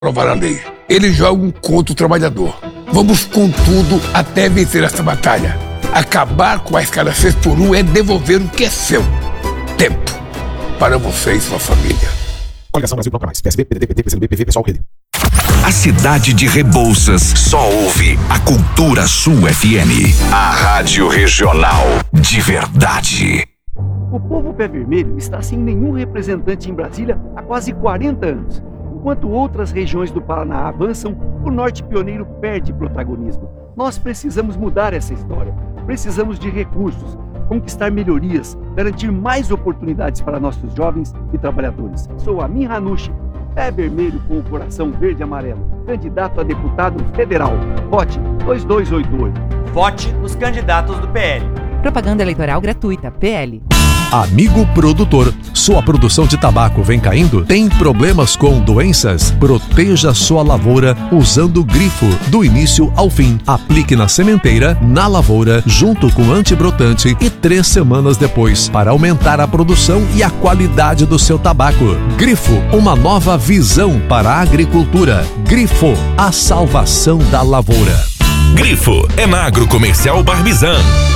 aprovar a lei. Eles jogam contra o trabalhador. Vamos com tudo até vencer essa batalha. Acabar com a escala 6x1 é devolver o que é seu. Tempo. Para você e sua família. Coligação Brasil Bloco Mais. PSB, PDT, PT, PCdoB, PV, Pessoal, Rede. A cidade de Rebouças só ouve a Cultura Sul FM. A rádio regional de verdade. O povo pé vermelho está sem nenhum representante em Brasília há quase 40 anos. Enquanto outras regiões do Paraná avançam, o Norte Pioneiro perde protagonismo. Nós precisamos mudar essa história. Precisamos de recursos, conquistar melhorias, garantir mais oportunidades para nossos jovens e trabalhadores. Sou Amin Hanushi, pé vermelho com o coração verde e amarelo, candidato a deputado federal. Vote 2288. Vote nos candidatos do PL. Propaganda eleitoral gratuita, PL. Amigo produtor, sua produção de tabaco vem caindo? Tem problemas com doenças? Proteja sua lavoura usando Grifo, do início ao fim. Aplique na sementeira, na lavoura, junto com antibrotante e 3 semanas depois, para aumentar a produção e a qualidade do seu tabaco. Grifo, uma nova visão para a agricultura. Grifo, a salvação da lavoura. Grifo é na Agrocomercial Barbizan.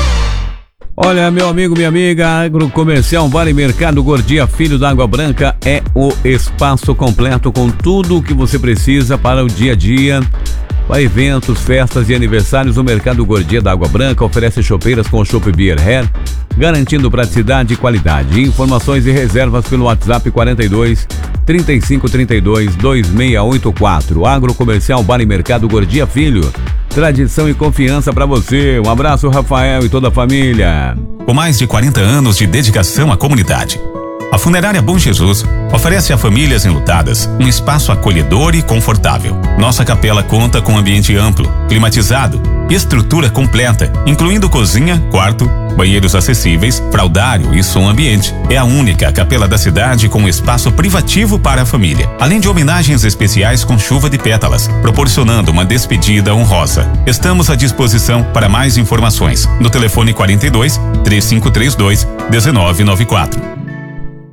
Olha, meu amigo, minha amiga, Agrocomercial Vale Mercado Gordia Filho da Água Branca é o espaço completo com tudo o que você precisa para o dia a dia. Para eventos, festas e aniversários, o Mercado Gordia da Água Branca oferece chopeiras com chopp Beer Hair, garantindo praticidade e qualidade. Informações e reservas pelo WhatsApp 42 35 32 2684. Agrocomercial Vale Mercado Gordia Filho. Tradição e confiança para você. Um abraço, Rafael e toda a família. Com mais de 40 anos de dedicação à comunidade, a Funerária Bom Jesus oferece a famílias enlutadas um espaço acolhedor e confortável. Nossa capela conta com ambiente amplo, climatizado e estrutura completa, incluindo cozinha, quarto, banheiros acessíveis, fraldário e som ambiente. É a única capela da cidade com espaço privativo para a família, além de homenagens especiais com chuva de pétalas, proporcionando uma despedida honrosa. Estamos à disposição para mais informações no telefone 42 3532 1994.